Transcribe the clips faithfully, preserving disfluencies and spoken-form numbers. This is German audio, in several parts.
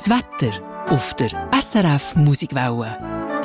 Das Wetter auf der S R F Musikwelle.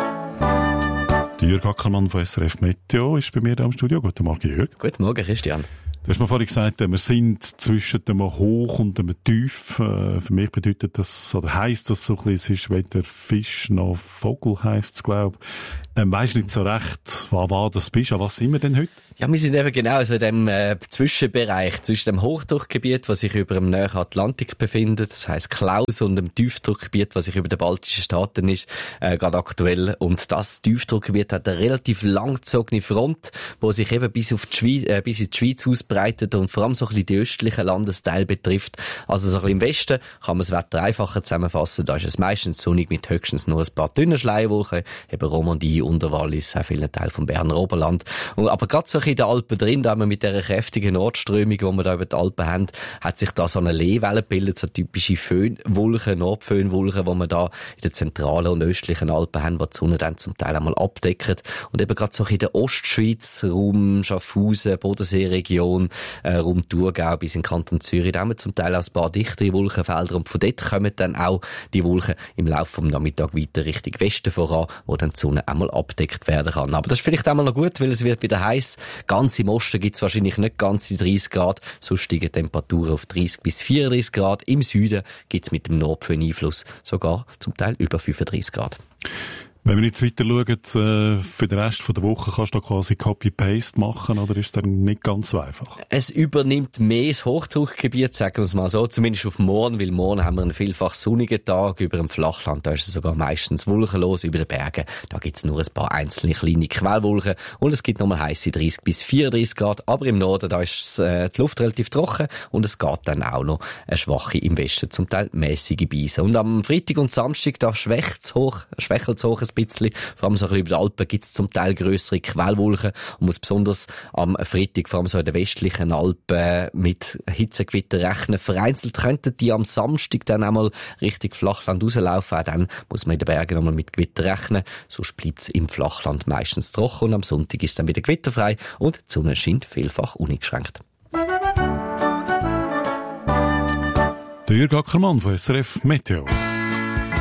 Jürg Ackermann von S R F Meteo ist bei mir da im Studio. Guten Morgen, Jürg. Guten Morgen, Christian. Du hast mir vorhin gesagt, wir sind zwischen dem Hoch und dem Tief. Für mich bedeutet das, oder heisst das so ein bisschen, es ist weder Fisch noch Vogel, heisst es, glaube ich. Ähm, weisst nicht so recht, was war das bist, an was sind wir denn heute? Ja, wir sind eben genau so in dem äh, Zwischenbereich, zwischen dem Hochdruckgebiet, das sich über dem nahen Atlantik befindet, das heisst Klaus, und dem Tiefdruckgebiet, das sich über den baltischen Staaten ist, äh, gerade aktuell. Und das Tiefdruckgebiet hat eine relativ langgezogene Front, die sich eben bis, auf die Schweiz, äh, bis in die Schweiz ausbreitet und vor allem so ein bisschen die östlichen Landesteile betrifft. Also so ein bisschen im Westen kann man das Wetter einfacher zusammenfassen. Da ist es meistens sonnig mit höchstens nur ein paar dünnen Schleierwolken, eben Romandie, Unterwallis, auch vielen Teilen vom Berner Oberland. Und, aber gerade so in den Alpen drin, da haben wir mit dieser kräftigen Nordströmung, die wir da über die Alpen haben, hat sich da so eine Lehwelle gebildet, so typische Föhnwolken, Nordföhnwolken, die wir da in den zentralen und östlichen Alpen haben, die die Sonne dann zum Teil einmal abdecken. Und eben gerade so in der Ostschweiz, Raum Schaffhausen, Bodenseeregion, äh, Raum Thurgau bis in Kanton Zürich, da haben wir zum Teil auch ein paar dichtere Wolkenfelder und von dort kommen dann auch die Wolken im Laufe des Nachmittags weiter Richtung Westen voran, wo dann die Sonne einmal abdeckt werden kann. Aber das ist vielleicht einmal noch gut, weil es wird wieder heiß. Ganz im Osten gibt es wahrscheinlich nicht ganz die dreißig Grad, sonst steigen Temperaturen auf dreißig bis vierunddreißig Grad. Im Süden gibt es mit dem Nordföhn-Einfluss sogar zum Teil über fünfunddreißig Grad. Wenn wir jetzt weiter schauen, äh, für den Rest der Woche kannst du da quasi Copy-Paste machen, oder ist das nicht ganz so einfach? Es übernimmt mehr das Hochdruckgebiet, sagen wir es mal so, zumindest auf morgen, weil morgen haben wir einen vielfach sonnigen Tag. Über dem Flachland, da ist es sogar meistens wolkenlos. Über den Bergen, da gibt es nur ein paar einzelne kleine Quellwolken und es gibt nochmal heisse dreißig bis vierunddreißig Grad, aber im Norden, da ist äh, die Luft relativ trocken und es geht dann auch noch eine schwache im Westen, zum Teil mäßige Beise. Und am Freitag und Samstag, da schwächt es hoch, schwächelt es hoch ein bisschen. Vor allem so ein bisschen über die Alpen gibt es zum Teil grössere Quellwolken und muss besonders am Freitag, vor allem so in den westlichen Alpen, mit Hitzegewitter rechnen. Vereinzelt könnten die am Samstag dann einmal Richtung Flachland rauslaufen. Auch dann muss man in den Bergen nochmal mit Gewitter rechnen. Sonst bleibt es im Flachland meistens trocken und am Sonntag ist es dann wieder gewitterfrei und die Sonne scheint vielfach uneingeschränkt. Der Jürg Ackermann von S R F Meteo.